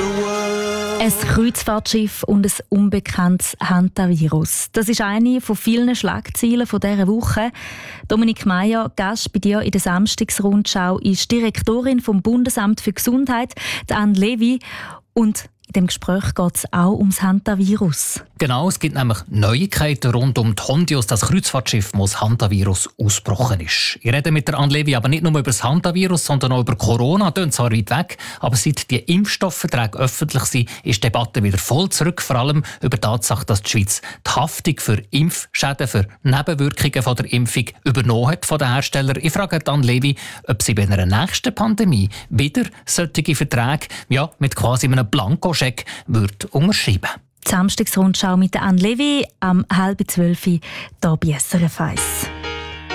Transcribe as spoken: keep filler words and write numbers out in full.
Ein Kreuzfahrtschiff und ein unbekanntes Hantavirus. Das ist eine von vielen Schlagzeilen dieser Woche. Dominik Meier, Gast bei dir in der Samstagsrundschau, ist Direktorin vom Bundesamt für Gesundheit, Anne Levy. Und in dem Gespräch geht es auch ums Hantavirus. Genau, es gibt nämlich Neuigkeiten rund um die Hondios, das Kreuzfahrtschiff, wo das Hantavirus ausgebrochen ist. Ich rede mit der Anne Levy aber nicht nur über das Hantavirus, sondern auch über Corona. Das ist zwar weit weg, aber seit die Impfstoffverträge öffentlich sind, ist die Debatte wieder voll zurück. Vor allem über die Tatsache, dass die Schweiz die Haftung für Impfschäden, für Nebenwirkungen von der Impfung übernommen hat von den Herstellern. Ich frage Anne Levy, ob sie bei einer nächsten Pandemie wieder solche Verträge ja, mit quasi einem Blankoscheck wird unterschreiben. Die Samstagsrundschau mit Anne Levy am halb zwölf hier bei S R F eins.